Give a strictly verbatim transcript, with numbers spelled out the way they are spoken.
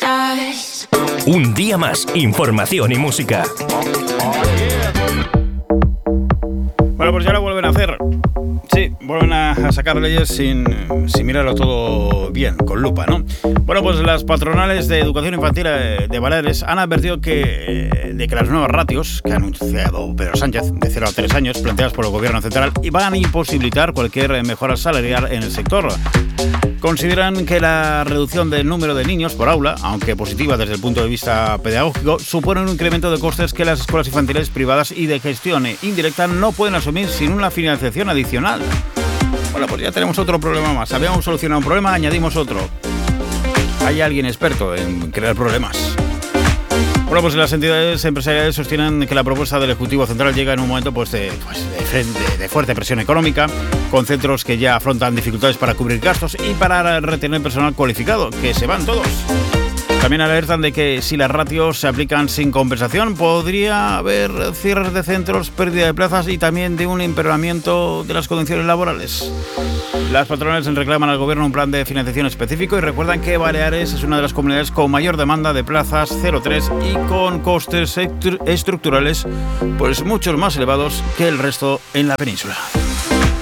Un día más, información y música. Bueno, pues ya lo vuelven a hacer. Sí, vuelven a sacar leyes sin, sin mirarlo todo bien, con lupa, ¿no? Bueno, pues las patronales de educación infantil de Baleares han advertido que, de que las nuevas ratios que ha anunciado Pedro Sánchez, de cero a tres años, planteadas por el gobierno central, van a imposibilitar cualquier mejora salarial en el sector. Consideran que la reducción del número de niños por aula, aunque positiva desde el punto de vista pedagógico, supone un incremento de costes que las escuelas infantiles privadas y de gestión indirecta no pueden asumir sin una financiación adicional. Bueno, pues ya tenemos otro problema más. Habíamos solucionado un problema, añadimos otro. Hay alguien experto en crear problemas. Bueno, pues las entidades empresariales sostienen que la propuesta del Ejecutivo Central llega en un momento pues, de, pues, de, frente, de fuerte presión económica, con centros que ya afrontan dificultades para cubrir gastos y para retener personal cualificado, que se van todos. También alertan de que si las ratios se aplican sin compensación, podría haber cierres de centros, pérdida de plazas y también de un empeoramiento de las condiciones laborales. Las patronales reclaman al gobierno un plan de financiación específico y recuerdan que Baleares es una de las comunidades con mayor demanda de plazas cero tres y con costes estructurales pues muchos más elevados que el resto en la península.